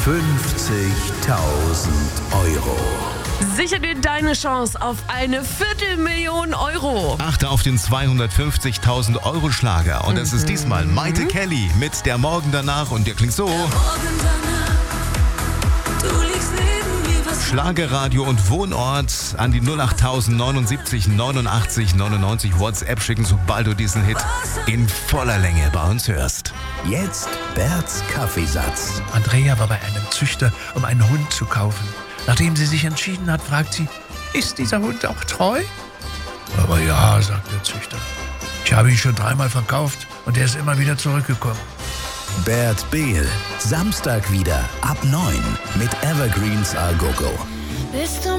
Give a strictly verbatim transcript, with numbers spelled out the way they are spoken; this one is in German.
fünfzigtausend Euro. Sicher dir deine Chance auf eine Viertelmillion Euro. Achte auf den zweihundertfünfzigtausend Euro Schlager. Und es ist diesmal Maite Kelly mit Der Morgen danach. Und der klingt so. Schlagerradio und Wohnort an die null acht neunundsiebzig neunundachtzig neunundneunzig WhatsApp schicken, sobald du diesen Hit in voller Länge bei uns hörst. Jetzt Berts Kaffeesatz. Andrea war bei einem Züchter, um einen Hund zu kaufen. Nachdem sie sich entschieden hat, fragt sie, ist dieser Hund auch treu? Aber ja, sagt der Züchter. Ich habe ihn schon dreimal verkauft und er ist immer wieder zurückgekommen. Bert Behl, Samstag wieder ab neun mit Evergreens A Go Go.